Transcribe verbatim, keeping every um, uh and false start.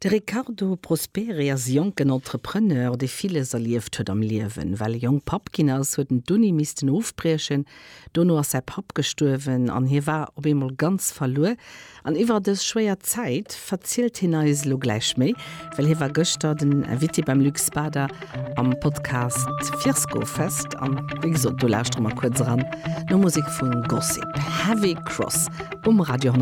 De Ricardo Prosperi as jonken Entrepreneur, de vieles erlieft huet am Liewen, weil jong Papkiners huet den Duni misisten ofbrechen, donno as se Pap gestuerwen, an hier war op emol ganz verlo. An iwwer des schwéier Zeit verzielt hin eis lo gleich méi, well hier war Göster den Witti beim Luxbader am Podcast Fiasco fest, an wie gesagt, du lauscht mal kurz ran, no Musik vun Gossip, Heavy Cross, um Radio